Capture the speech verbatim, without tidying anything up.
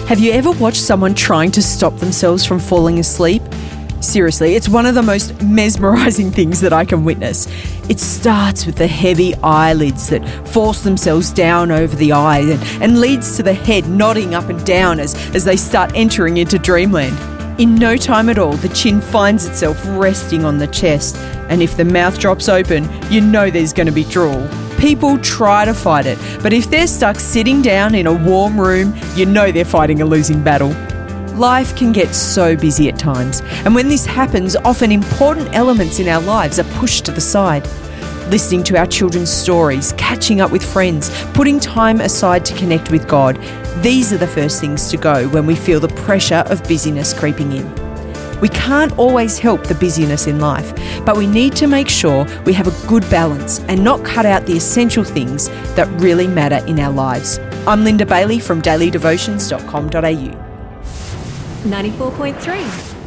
Have you ever watched someone trying to stop themselves from falling asleep? Seriously, it's one of the most mesmerising things that I can witness. It starts with the heavy eyelids that force themselves down over the eyes and, and leads to the head nodding up and down as, as they start entering into dreamland. In no time at all, the chin finds itself resting on the chest, and if the mouth drops open, you know there's going to be drool. People try to fight it, but if they're stuck sitting down in a warm room, you know they're fighting a losing battle. Life can get so busy at times, and when this happens, often important elements in our lives are pushed to the side. Listening to our children's stories, catching up with friends, putting time aside to connect with God, these are the first things to go when we feel the pressure of busyness creeping in. We can't always help the busyness in life, but we need to make sure we have a good balance and not cut out the essential things that really matter in our lives. I'm Linda Bailey from daily devotions dot com dot a u. ninety-four point three